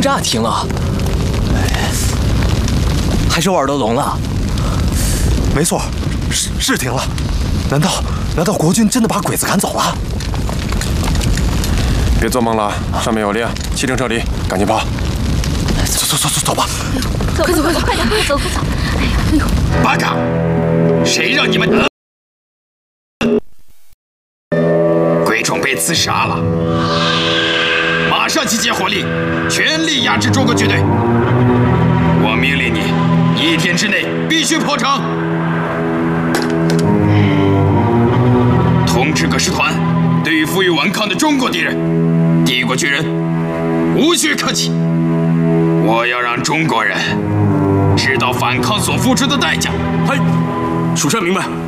炸停了，还是我耳朵聋了？ 没错，是停了。难道国军真的把鬼子赶走了？ 别做梦了，上面有令，弃城撤离，赶紧跑！ 走吧！ 快走，快点，快走！哎呀， 八嘎！谁让你们鬼冢被刺杀了？马上集结火力，全力压制中国军队！我命令你，1天之内必须破城！通知各师团，对于负隅顽抗的中国敌人，帝国军人无需客气。我要让中国人知道反抗所付出的代价。 嘿，属下明白。